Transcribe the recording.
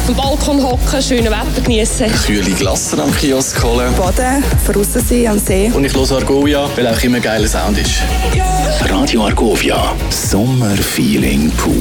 auf dem Balkon hocken, schönes Wetter genießen. Kühle Glasse am Kiosk holen. Baden, draussen sein am See. Und ich höre Argovia, weil auch immer ein geiler Sound ist. Radio Argovia, Sommerfeeling pur.